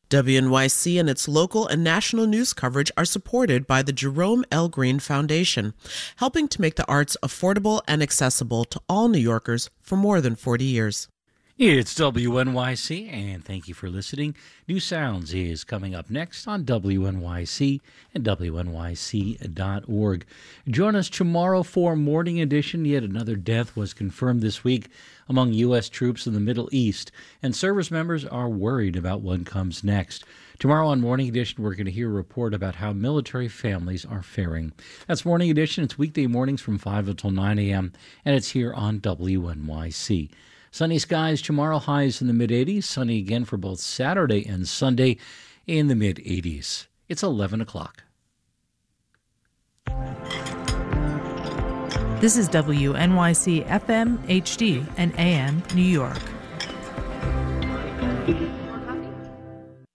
WNYC and its local and national news coverage are supported by the Jerome L. Green Foundation, helping to make the arts affordable and accessible to all New Yorkers for more than 40 years. It's WNYC, and thank you for listening. New Sounds is coming up next on WNYC and WNYC.org. Join us tomorrow for Morning Edition. Yet another death was confirmed this week among U.S. troops in the Middle East, and service members are worried about what comes next. Tomorrow on Morning Edition, we're going to hear a report about how military families are faring. That's Morning Edition. It's weekday mornings from 5 until 9 a.m., and it's here on WNYC. Sunny skies tomorrow, highs in the mid-80s. Sunny again for both Saturday and Sunday in the mid-80s. It's 11 o'clock. This is WNYC FM, HD, and AM, New York.